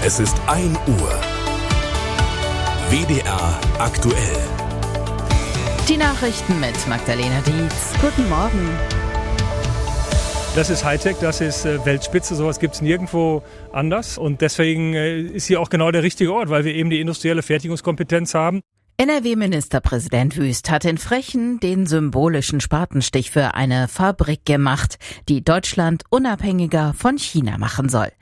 Es ist 1 Uhr. WDR aktuell. Die Nachrichten mit Magdalena Dietz. Guten Morgen. Das ist Hightech, das ist Weltspitze, sowas gibt es nirgendwo anders. Und deswegen ist hier auch genau der richtige Ort, weil wir eben die industrielle Fertigungskompetenz haben. NRW-Ministerpräsident Wüst hat in Frechen den symbolischen Spatenstich für eine Fabrik gemacht, die Deutschland unabhängiger von China machen soll.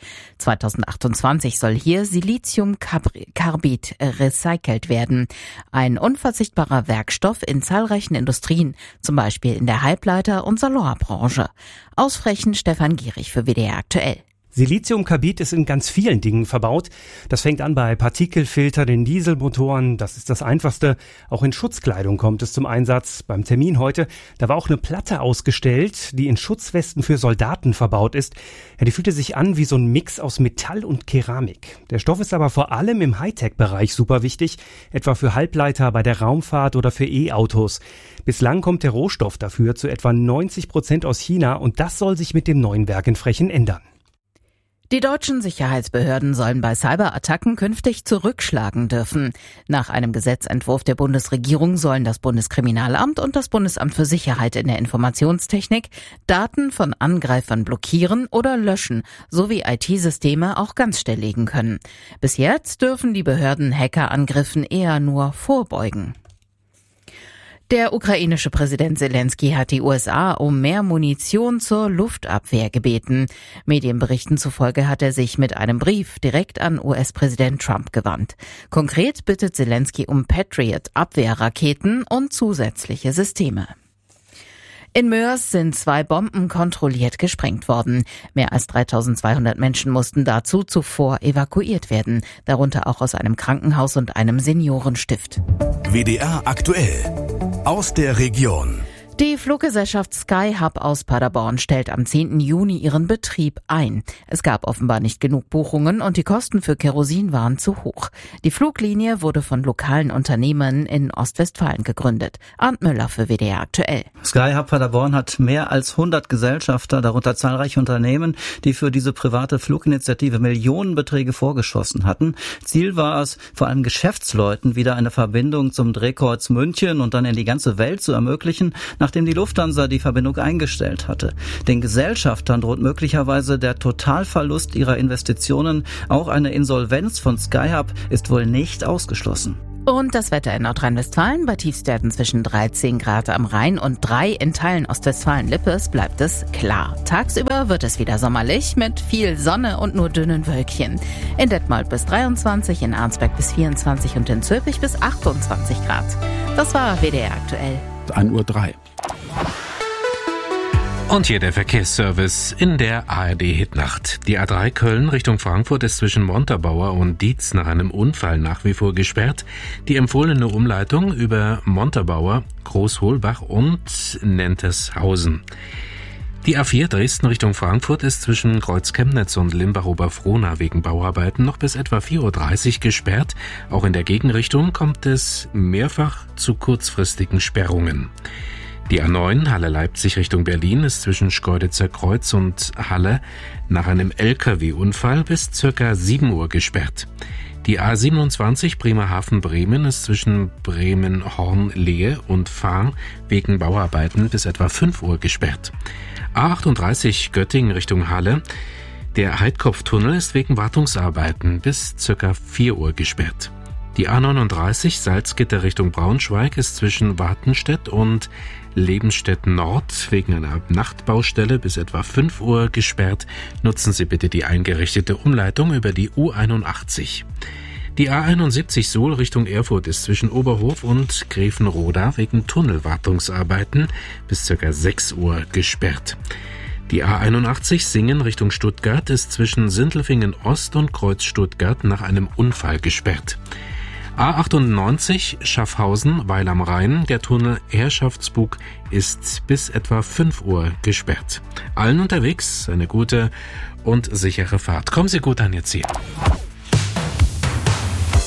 2028 soll hier Siliziumcarbid recycelt werden. Ein unverzichtbarer Werkstoff in zahlreichen Industrien, zum Beispiel in der Halbleiter- und Solarbranche. Aus Frechen Stefan Gierig für WDR aktuell. Siliziumcarbid ist in ganz vielen Dingen verbaut. Das fängt an bei Partikelfiltern in Dieselmotoren. Das ist das Einfachste. Auch in Schutzkleidung kommt es zum Einsatz. Beim Termin heute, da war auch eine Platte ausgestellt, die in Schutzwesten für Soldaten verbaut ist. Ja, die fühlte sich an wie so ein Mix aus Metall und Keramik. Der Stoff ist aber vor allem im Hightech-Bereich super wichtig, etwa für Halbleiter bei der Raumfahrt oder für E-Autos. Bislang kommt der Rohstoff dafür zu etwa 90% aus China und das soll sich mit dem neuen Werk in Frechen ändern. Die deutschen Sicherheitsbehörden sollen bei Cyberattacken künftig zurückschlagen dürfen. Nach einem Gesetzentwurf der Bundesregierung sollen das Bundeskriminalamt und das Bundesamt für Sicherheit in der Informationstechnik Daten von Angreifern blockieren oder löschen, sowie IT-Systeme auch ganz stilllegen können. Bis jetzt dürfen die Behörden Hackerangriffen eher nur vorbeugen. Der ukrainische Präsident Zelensky hat die USA um mehr Munition zur Luftabwehr gebeten. Medienberichten zufolge hat er sich mit einem Brief direkt an US-Präsident Trump gewandt. Konkret bittet Zelensky um Patriot-Abwehrraketen und zusätzliche Systeme. In Moers sind 2 Bomben kontrolliert gesprengt worden. Mehr als 3200 Menschen mussten dazu zuvor evakuiert werden, darunter auch aus einem Krankenhaus und einem Seniorenstift. WDR aktuell. Aus der Region. Die Fluggesellschaft Skyhub aus Paderborn stellt am 10. Juni ihren Betrieb ein. Es gab offenbar nicht genug Buchungen und die Kosten für Kerosin waren zu hoch. Die Fluglinie wurde von lokalen Unternehmen in Ostwestfalen gegründet. Arndt Müller für WDR aktuell. Skyhub Paderborn hat mehr als 100 Gesellschafter, darunter zahlreiche Unternehmen, die für diese private Fluginitiative Millionenbeträge vorgeschossen hatten. Ziel war es, vor allem Geschäftsleuten wieder eine Verbindung zum Drehkreuz München und dann in die ganze Welt zu ermöglichen, nachdem die Lufthansa die Verbindung eingestellt hatte. Den Gesellschaftern droht möglicherweise der Totalverlust ihrer Investitionen. Auch eine Insolvenz von Skyhub ist wohl nicht ausgeschlossen. Und das Wetter in Nordrhein-Westfalen bei Tiefstwerten zwischen 13 Grad am Rhein und 3 in Teilen Ostwestfalen-Lippes bleibt es klar. Tagsüber wird es wieder sommerlich mit viel Sonne und nur dünnen Wölkchen. In Detmold bis 23, in Arnsberg bis 24 und in Zülpich bis 28 Grad. Das war WDR aktuell. 1:03 Uhr. Und hier der Verkehrsservice in der ARD-Hitnacht. Die A3 Köln Richtung Frankfurt ist zwischen Montabaur und Dietz nach einem Unfall nach wie vor gesperrt. Die empfohlene Umleitung über Montabaur, Großholbach und Nentershausen. Die A4 Dresden Richtung Frankfurt ist zwischen Kreuz-Chemnitz und Limbach-Oberfrohna wegen Bauarbeiten noch bis etwa 4:30 Uhr gesperrt. Auch in der Gegenrichtung kommt es mehrfach zu kurzfristigen Sperrungen. Die A9 Halle-Leipzig Richtung Berlin ist zwischen Schkeuditzer Kreuz und Halle nach einem LKW-Unfall bis ca. 7 Uhr gesperrt. Die A27 Bremerhaven-Bremen ist zwischen Bremen-Hornlehe und Fahr wegen Bauarbeiten bis etwa 5 Uhr gesperrt. A38 Göttingen Richtung Halle. Der Heidkopftunnel ist wegen Wartungsarbeiten bis ca. 4 Uhr gesperrt. Die A39 Salzgitter Richtung Braunschweig ist zwischen Wartenstedt und Lebenstedt Nord wegen einer Nachtbaustelle bis etwa 5 Uhr gesperrt. Nutzen Sie bitte die eingerichtete Umleitung über die U81. Die A71 Suhl Richtung Erfurt ist zwischen Oberhof und Gräfenroda wegen Tunnelwartungsarbeiten bis ca. 6 Uhr gesperrt. Die A81 Singen Richtung Stuttgart ist zwischen Sindelfingen Ost und Kreuz Stuttgart nach einem Unfall gesperrt. A98 Schaffhausen, Weil am Rhein, der Tunnel Herrschaftsbug ist bis etwa 5 Uhr gesperrt. Allen unterwegs eine gute und sichere Fahrt. Kommen Sie gut an Ihr Ziel.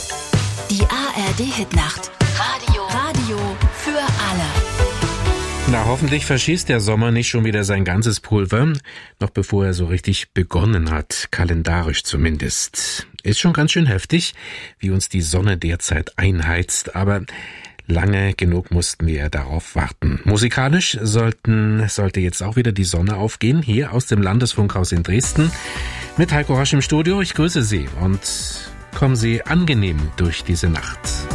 Die ARD Hitnacht. Radio für alle. Na, hoffentlich verschießt der Sommer nicht schon wieder sein ganzes Pulver, noch bevor er so richtig begonnen hat, kalendarisch zumindest. Ist schon ganz schön heftig, wie uns die Sonne derzeit einheizt, aber lange genug mussten wir darauf warten. Musikalisch sollte jetzt auch wieder die Sonne aufgehen, hier aus dem Landesfunkhaus in Dresden, mit Heiko Rasch im Studio. Ich grüße Sie und kommen Sie angenehm durch diese Nacht.